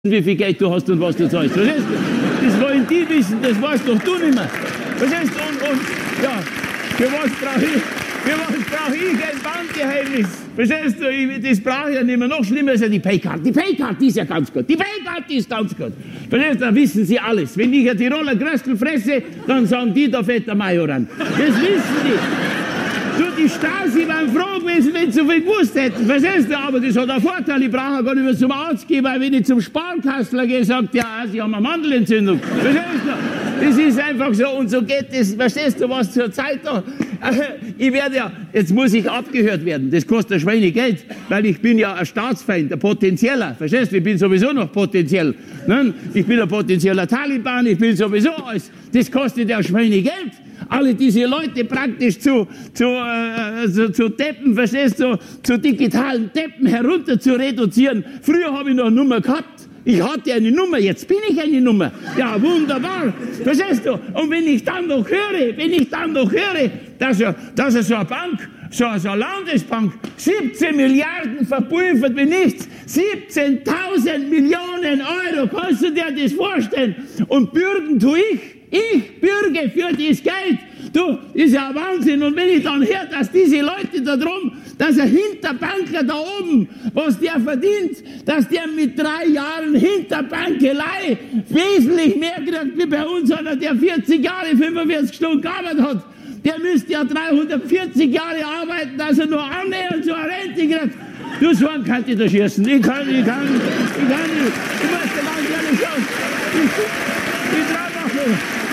wie viel Geld du hast und was du zahlst. Verstehst du? Das wollen die wissen, das weißt doch du nicht mehr. Verstehst du? Und ja, für was brauche ich ein Bankgeheimnis? Verstehst du? Das brauche ich ja nicht mehr. Noch schlimmer ist ja die Paycard. Die Paycard, die ist ja ganz gut. Die Paycard, die ist ganz gut. Verstehst du? Da wissen sie alles. Wenn ich ein Tiroler Gröstel fresse, dann sagen die, da fährt der Majoran. Das wissen die. Du, die Stasi waren froh gewesen, wenn sie so viel gewusst hätten. Verstehst du? Aber das hat einen Vorteil. Ich brauche gar nicht mehr zum Arzt gehen, weil wenn ich zum Sparkassler gehe, sagt ja, sie haben eine Mandelentzündung. Verstehst du? Das ist einfach so. Und so geht das. Verstehst du, was zur Zeit da? Ich werde ja, jetzt muss ich abgehört werden. Das kostet ein Schweine Geld, weil ich bin ja ein Staatsfeind, ein potenzieller. Verstehst du? Ich bin sowieso noch potenziell. Ne? Ich bin ein potenzieller Taliban, ich bin sowieso alles. Das kostet ja ein Schweine Geld. Alle diese Leute praktisch zu Deppen, verstehst du, zu digitalen Deppen herunter zu reduzieren. Früher habe ich noch eine Nummer gehabt. Ich hatte eine Nummer, jetzt bin ich eine Nummer. Ja, wunderbar. Verstehst du? Und wenn ich dann noch höre, dass so eine Bank, so eine Landesbank, 17 Milliarden verpulvert wie nichts, 17.000 Millionen Euro, kannst du dir das vorstellen? Und bürgen tue ich. Ich bürge für das Geld. Du, ist ja Wahnsinn. Und wenn ich dann höre, dass diese Leute da drum, dass ein Hinterbanker da oben, was der verdient, dass der mit 3 Jahren Hinterbankelei wesentlich mehr kriegt wie bei uns einer, der 40 Jahre, 45 Stunden gearbeitet hat. Der müsste ja 340 Jahre arbeiten, dass er nur annähernd so eine Rente kriegt. Du, so einen kann ich da schießen. Ich kann nicht. Ich muss dir ganz ehrlich sagen. Ich trau doch nicht.